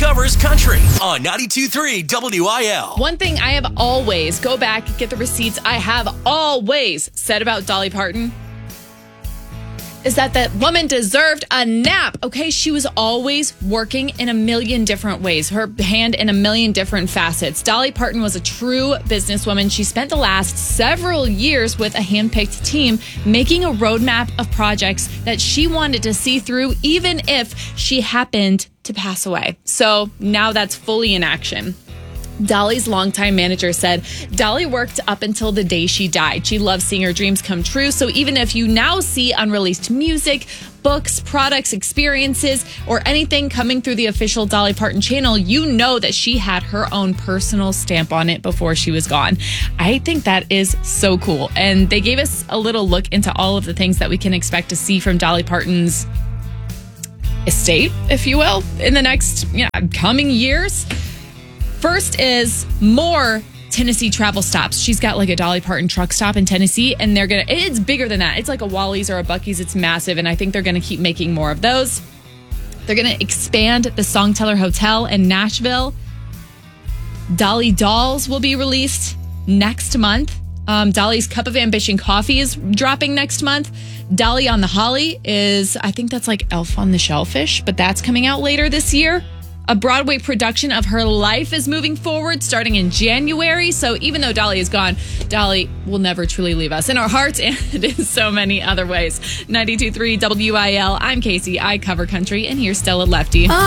covers country on 92.3 WIL. One thing I have always, go back, get the receipts, I have always said about Dolly Parton is that that woman deserved a nap. Okay, she was always working in a million different ways, her hand in a million different facets. Dolly Parton was a true businesswoman. She spent the last several years with a handpicked team making a roadmap of projects that she wanted to see through, even if she happened to pass away. So now that's fully in action. Dolly's longtime manager said Dolly worked up until the day she died. She loves seeing her dreams come true. So even if you now see unreleased music, books, products, experiences, or anything coming through the official Dolly Parton channel, you know that she had her own personal stamp on it before she was gone. I think that is so cool. And they gave us a little look into all of the things that we can expect to see from Dolly Parton's estate, if you will, in the next coming years. First is more Tennessee travel stops. She's got like a Dolly Parton truck stop in Tennessee, and it's bigger than that. It's like a Wally's or a Buc-ee's. It's massive, and I think they're going to keep making more of those. They're going to expand the Songteller Hotel in Nashville. Dolly Dolls will be released next month. Dolly's Cup of Ambition coffee is dropping next month. Dolly on the Holly is, I think that's like Elf on the Shellfish, but that's coming out later this year. A Broadway production of Her Life is moving forward starting in January. So even though Dolly is gone, Dolly will never truly leave us in our hearts and in so many other ways. 92.3 WIL. I'm Casey. I cover country, and here's Stella Lefty.